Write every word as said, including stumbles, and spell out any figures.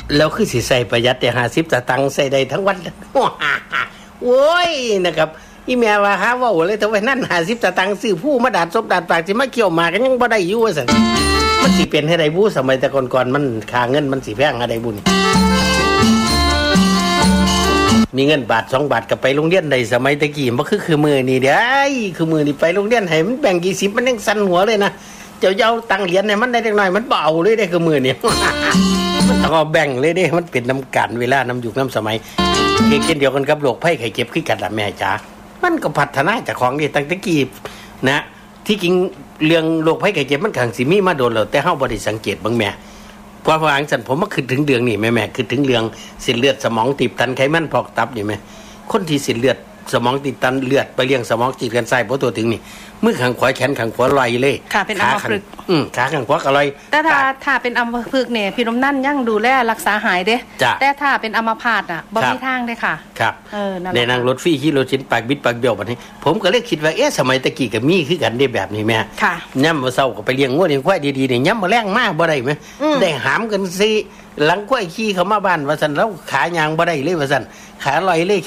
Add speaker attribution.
Speaker 1: แล้วคือสิใส่ประหยัดแต่ห้าสิบสตางค์ใส่ได้ทั้งวันโว้ยนะครับอีแม่ว่าหาเว้าเลยแต่ว่านั่นห้าสิบสตางค์ซื้อผู้มาดาดซบดาดปากสิมาเกี่ยวหมากกันยังบ่ได้อยู่ว่าซั่นมันสิเป็นให้ได้ผู้สมัยแต่ก่อนๆมันค่าเงินมันสิแพงอะไรบุญมีเงินบาทสองบาทก็ไปโรงเรียนได้สมัยตะกี้บ่คือคือมื้อนี้เด้อคือมื้อนี้ไปโรงเรียนให้มันแบ่งยี่สิบมันยังสั่นหัวเลยนะเจ้าเจ้าตังเหรียญให้มันได้จักหน่อยมันเบาเลยได้คือมื้อนี้ มันต้องเอาแบ่งเลยเด้มันเป็นน้ำกันเวลาน้ำยุคน้ำสมัยเช่นเดียวกันกับโรคภัยไข้เจ็บคือกันล่ะแม่จ๋ามันก็พัฒนาจากของนี่ตั้งแต่กี้นะที่จริงเรื่องโรคภัยไข้เจ็บมันขังสิมีมาโดนแล้วแต่เฮาบ่ได้สังเกตบางแม่พอฟังซั่นผมมาคิดถึงเรื่องนี่แม่ๆคิดถึงเรื่องเส้นเลือดสมองตีบตันไขมันพอกตับนี่แม่คนที่เส้นเลือดสมองตีบตันเลือดไปเลี้ยงสมองตีบกันไส้บ่ตัวถึงนี่มือข้างขวาแขนข้างขวาลอยเลย
Speaker 2: ค่ะเป็นอัมพฤกษ์
Speaker 1: อืมขาข้างขวาก็ลอย
Speaker 2: แต่ถ้าถ้าเป็นอัมพฤกษ์เนี่ยพี่น้ำนั่นยังดูแลรักษาหายเด้แต่ถ้าเป็นอัมพาตอ่ะบ่มีทางเด้ค่ะ
Speaker 1: ครับ
Speaker 2: เออนั่นแหละ
Speaker 1: ได้นั่งรถฟรีขี่รถชิ้นปากบิดปากเบี้ยวบัดนี้ผมก็เลยคิดว่าเอ๊ะสมัยตะกี้ก็มีคือกันได้แบบนี้แม่
Speaker 2: ค่ะ
Speaker 1: ย่ำมื้อเช้าก็ไปเลี้ยงงัวเลี้ยงควายดีๆนี่ย่ำมื้อแลงมาบ่ได้แม่ได้หามกันสิหลังควายขี่เข้ามาบ้านว่าซั่นแล้วขายางบ่ได้เลยว่าซั่นขาลอยเลย